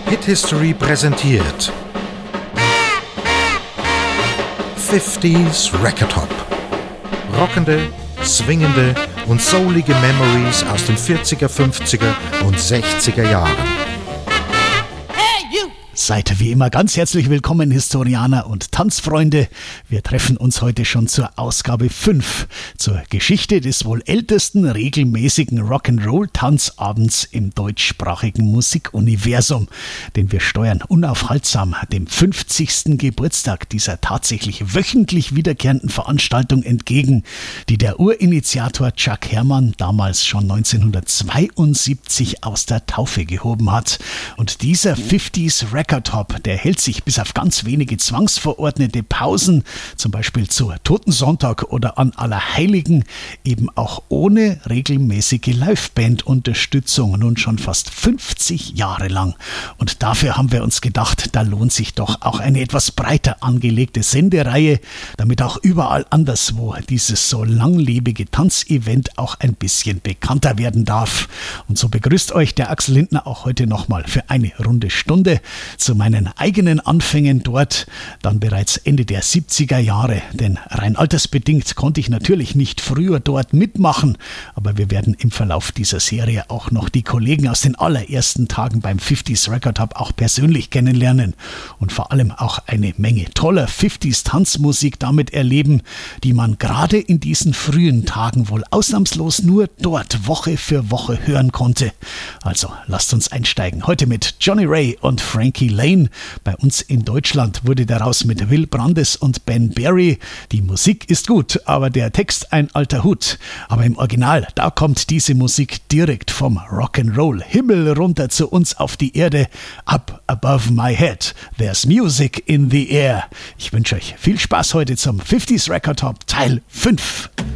Hit History präsentiert 50s Record Hop. Rockende, swingende und soulige Memories aus den 40er, 50er und 60er Jahren. Seid wie immer ganz herzlich willkommen, Historianer und Tanzfreunde. Wir treffen uns heute schon zur Ausgabe 5, zur Geschichte des wohl ältesten regelmäßigen Rock'n'Roll-Tanzabends im deutschsprachigen Musikuniversum. Denn wir steuern unaufhaltsam dem 50. Geburtstag dieser tatsächlich wöchentlich wiederkehrenden Veranstaltung entgegen, die der Urinitiator Chuck Herrmann damals schon 1972 aus der Taufe gehoben hat. Und dieser 50s Record Hop, der hält sich bis auf ganz wenige zwangsverordnete Pausen, zum Beispiel zu Totensonntag oder an Allerheiligen, eben auch ohne regelmäßige Liveband-Unterstützung nun schon fast 50 Jahre lang. Und dafür haben wir uns gedacht, da lohnt sich doch auch eine etwas breiter angelegte Sendereihe, damit auch überall anderswo dieses so langlebige Tanzevent auch ein bisschen bekannter werden darf. Und so begrüßt euch der Axel Lindner auch heute nochmal für eine runde Stunde zu meinen eigenen Anfängen dort, dann bereits Ende der 70er Jahre, denn rein altersbedingt konnte ich natürlich nicht früher dort mitmachen, aber wir werden im Verlauf dieser Serie auch noch die Kollegen aus den allerersten Tagen beim 50s Record Hub auch persönlich kennenlernen und vor allem auch eine Menge toller 50s Tanzmusik damit erleben, die man gerade in diesen frühen Tagen wohl ausnahmslos nur dort Woche für Woche hören konnte. Also lasst uns einsteigen. Heute mit Johnny Ray und Frankie Lane. Bei uns in Deutschland wurde daraus mit Will Brandes und Ben Berry. Die Musik ist gut, aber der Text ein alter Hut. Aber im Original, da kommt diese Musik direkt vom Rock'n'Roll Himmel runter zu uns auf die Erde. Up above my head, there's music in the air. Ich wünsche euch viel Spaß heute zum 50s Record Hop Teil 5.